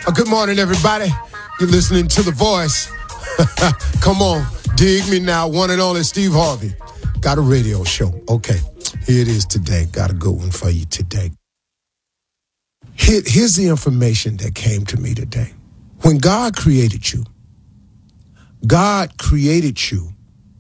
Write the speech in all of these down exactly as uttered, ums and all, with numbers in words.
Uh, good morning, everybody. You're listening to The Voice. Come on, dig me now. One and only Steve Harvey. Got a radio show. Okay, here it is today. Got a good one for you today. Here, here's the information that came to me today. When God created you, God created you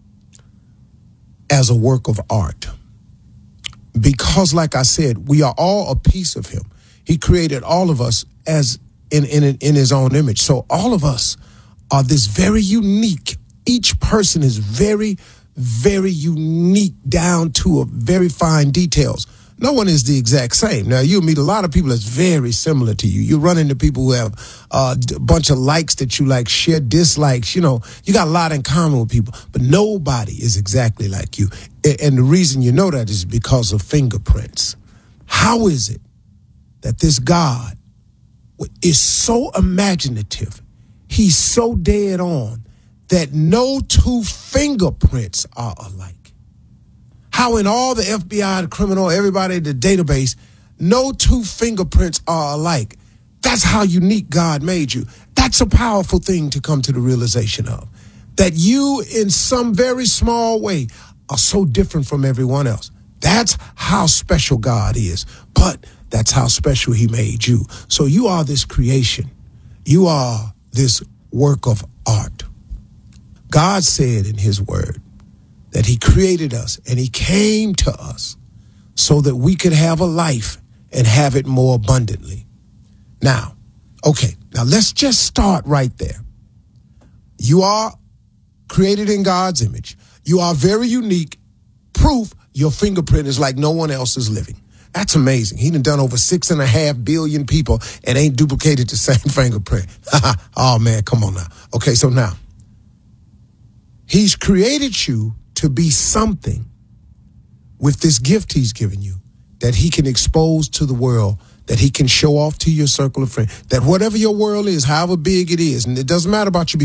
as a work of art. Because, like I said, we are all a piece of him. He created all of us as in, in, in his own image. So all of us are this very unique. Each person is very, very unique down to a very fine details. No one is the exact same. Now, you'll meet a lot of people that's very similar to you. You run into people who have uh, a bunch of likes that you like, share dislikes. You know, you got a lot in common with people, but nobody is exactly like you. And the reason you know that is because of fingerprints. How is it that this God is so imaginative, he's so dead on, that no two fingerprints are alike? How in all the F B I, the criminal, everybody in the database, no two fingerprints are alike. That's how unique God made you. That's a powerful thing to come to the realization of. That you, in some very small way, are so different from everyone else. That's how special God is. But that's how special he made you. So you are this creation. You are this work of art. God said in his word that he created us and he came to us so that we could have a life and have it more abundantly. Now, okay, now let's just start right there. You are created in God's image. You are very unique. Proof your fingerprint is like no one else is living. That's amazing. He done done over six and a half billion people and ain't duplicated the same fingerprint. Oh, man, come on now. Okay, so now, he's created you to be something with this gift he's given you that he can expose to the world, that he can show off to your circle of friends, that whatever your world is, however big it is, and it doesn't matter about you